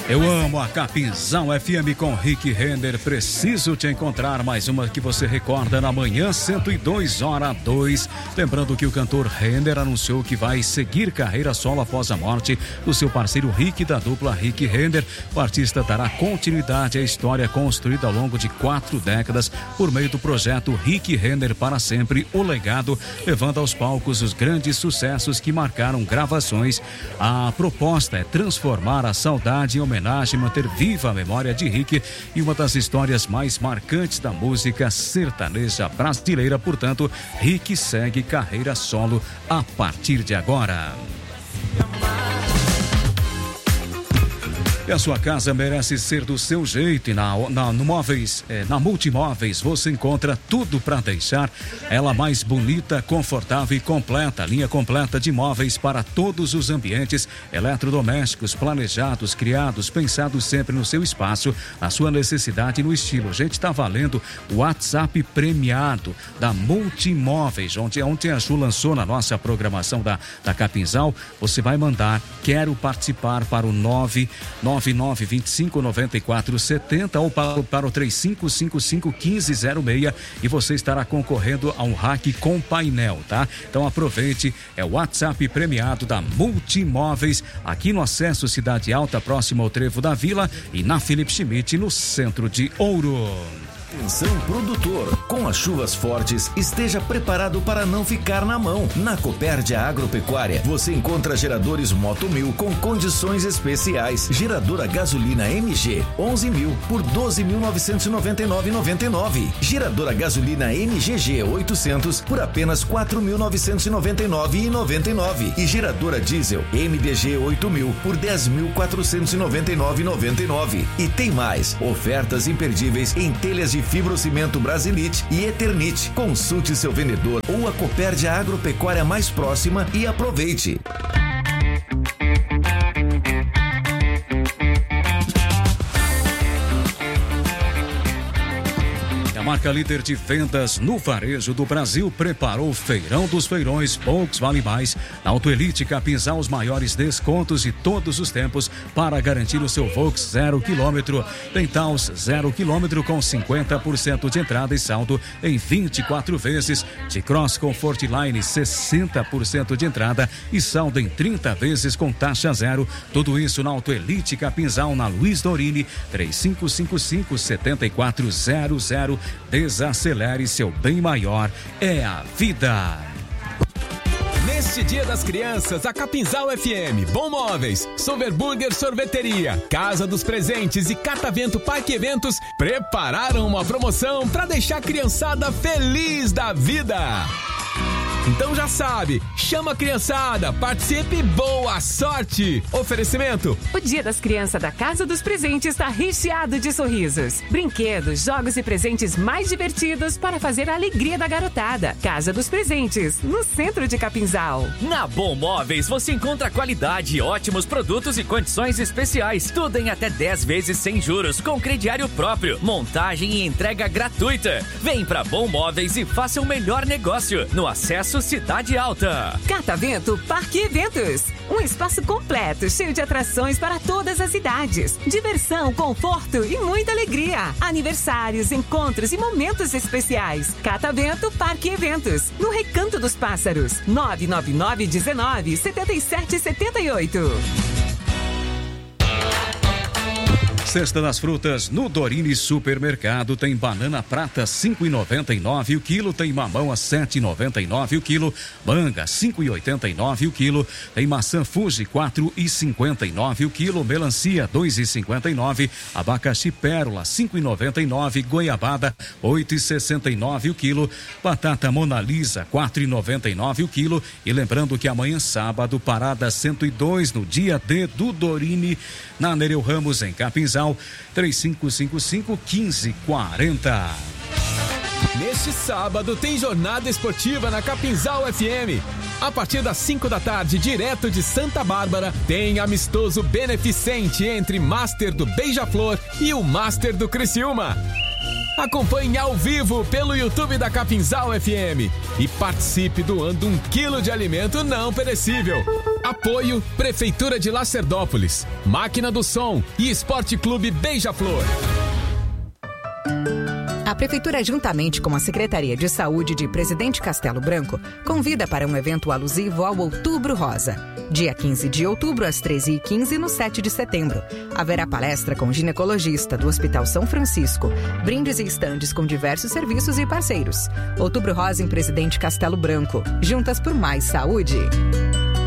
Eu amo a Capinzal FM com Rick Renner. Preciso te encontrar, mais uma que você recorda na manhã 102h02. Lembrando que o cantor Renner anunciou que vai seguir carreira solo após a morte do seu parceiro Rick, da dupla Rick Renner. O artista dará continuidade à história construída ao longo de 4 décadas por meio do projeto Rick Renner para sempre, o legado, levando aos palcos os grandes sucessos que marcaram gravações. A proposta é transformar a saudade em homenagem, manter viva a memória de Rick e uma das histórias mais marcantes da música sertaneja brasileira. Portanto, Rick segue carreira solo a partir de agora. E a sua casa merece ser do seu jeito. E na Multimóveis você encontra tudo para deixar ela mais bonita, confortável e completa. Linha completa de móveis para todos os ambientes, eletrodomésticos planejados, criados, pensados sempre no seu espaço, na sua necessidade e no estilo. Gente, está valendo o WhatsApp premiado da Multimóveis. Ontem a Ju lançou na nossa programação da Capinzal. Você vai mandar "quero participar" para o 99259470 ou para o 35551506 e você estará concorrendo a um rack com painel, tá? Então aproveite, é o WhatsApp premiado da Multimóveis, aqui no Acesso Cidade Alta, próximo ao Trevo da Vila, e na Felipe Schmidt, no centro de Ouro. Atenção produtor, com as chuvas fortes, esteja preparado para não ficar na mão. Na Copérdia Agropecuária, você encontra geradores Moto 1000 com condições especiais. Geradora gasolina MG, 11.000 por 12.999,99. Geradora gasolina MGG 800 por apenas 4.999,99. E geradora diesel MDG 8.000 por 10.499,99. E tem mais, ofertas imperdíveis em telhas de fibrocimento Brasilite e Eternite. Consulte seu vendedor ou a Copérdia Agropecuária mais próxima e aproveite. A marca líder de vendas no varejo do Brasil preparou o Feirão dos Feirões Volks Vale Mais. Na Autoelite Capinzal, os maiores descontos de todos os tempos para garantir o seu Volks 0 km. Tem Taos 0 km com 50% de entrada e saldo em 24 vezes. De Cross Comfortline 60% de entrada e saldo em 30 vezes com taxa zero. Tudo isso na Autoelite Capinzal, na Luiz Dorini, 3555-7400. Desacelere, seu bem maior é a vida. Neste Dia das Crianças, a Capinzal FM, Bom Móveis, Soberburger Sorveteria, Casa dos Presentes e Catavento Parque Eventos prepararam uma promoção para deixar a criançada feliz da vida. Então já sabe, chama a criançada, participe, boa sorte! Oferecimento: o Dia das Crianças da Casa dos Presentes está recheado de sorrisos, brinquedos, jogos e presentes mais divertidos para fazer a alegria da garotada. Casa dos Presentes, no centro de Capinzal. Na Bom Móveis você encontra qualidade, ótimos produtos e condições especiais. Tudo em até 10 vezes sem juros, com crediário próprio, montagem e entrega gratuita. Vem pra Bom Móveis e faça o melhor negócio no Acesso Cidade Alta. Catavento Parque Eventos, um espaço completo, cheio de atrações para todas as idades, diversão, conforto e muita alegria. Aniversários, encontros e momentos especiais. Catavento Parque Eventos, no Recanto dos Pássaros, 999197778. Cesta das frutas no Dorini Supermercado. Tem banana prata 5,99 o quilo, tem mamão a 7,99 o quilo, manga 5,89 o quilo, tem maçã Fuji 4,59 o quilo, melancia 2,59, abacaxi pérola 5,99, goiabada 8,69 o quilo, batata Mona Lisa 4,99 o quilo. E lembrando que amanhã sábado, parada 102 no dia D do Dorini, na Nereu Ramos em Capinzal, 3555-1540. Neste sábado tem jornada esportiva na Capinzal FM. A partir das 5 da tarde, direto de Santa Bárbara, tem amistoso beneficente entre Master do Beija-Flor e o Master do Criciúma. Acompanhe ao vivo pelo YouTube da Capinzal FM e participe doando 1 quilo de alimento não perecível. Apoio Prefeitura de Lacerdópolis, Máquina do Som e Esporte Clube Beija-Flor. A Prefeitura, juntamente com a Secretaria de Saúde de Presidente Castelo Branco, convida para um evento alusivo ao Outubro Rosa. Dia 15 de outubro, às 13h15, no 7 de setembro. Haverá palestra com ginecologista do Hospital São Francisco, brindes e estandes com diversos serviços e parceiros. Outubro Rosa em Presidente Castelo Branco. Juntas por mais saúde.